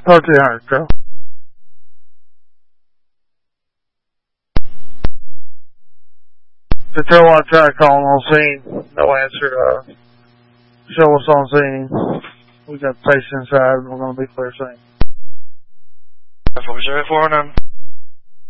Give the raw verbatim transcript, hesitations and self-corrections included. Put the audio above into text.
thirteen hundred, Joe. The Joe, I tried calling on scene. No answer. Uh, show us on scene. We got patients inside. We're going to be clear soon. four zero four nine.